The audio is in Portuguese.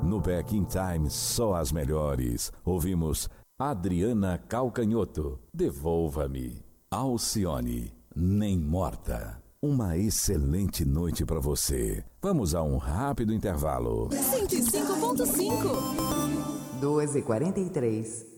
No Back in Time, só as melhores. Ouvimos Adriana Calcanhoto, Devolva-me. Alcione, Nem Morta. Uma excelente noite para você. Vamos a um rápido intervalo. 105.5 2h43.